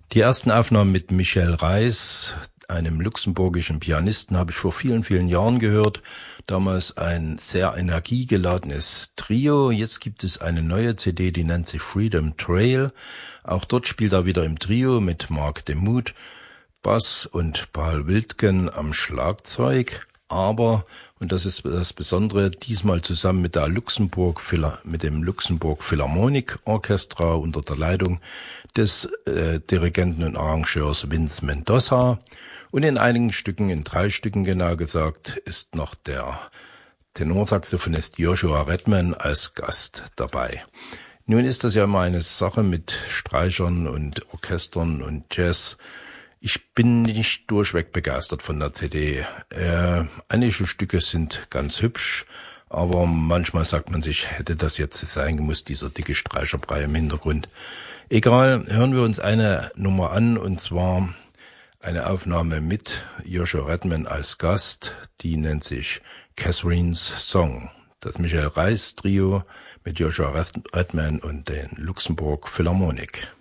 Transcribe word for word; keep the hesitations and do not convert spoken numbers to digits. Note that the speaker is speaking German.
Die ersten Aufnahmen mit Michel Reiss, einem luxemburgischen Pianisten, habe ich vor vielen, vielen Jahren gehört. Damals ein sehr energiegeladenes Trio. Jetzt gibt es eine neue C D, die nennt sich Freedom Trail. Auch dort spielt er wieder im Trio mit Marc Demuth, Bass und Paul Wildgen am Schlagzeug. Aber, und das ist das Besondere, diesmal zusammen mit der Luxemburg, mit dem Luxemburg Philharmonic Orchestra unter der Leitung des äh, Dirigenten und Arrangeurs Vince Mendoza. Und in einigen Stücken, in drei Stücken genau gesagt, ist noch der Tenorsaxophonist Joshua Redman als Gast dabei. Nun ist das ja immer eine Sache mit Streichern und Orchestern und Jazz. Ich bin nicht durchweg begeistert von der C D. Äh, einige Stücke sind ganz hübsch, aber manchmal sagt man sich, hätte das jetzt sein gemusst, dieser dicke Streicherbrei im Hintergrund. Egal, hören wir uns eine Nummer an, und zwar eine Aufnahme mit Joshua Redman als Gast, die nennt sich Catherine's Song. Das Michel Reiss Trio mit Joshua Redman und den Luxemburg Philharmonic.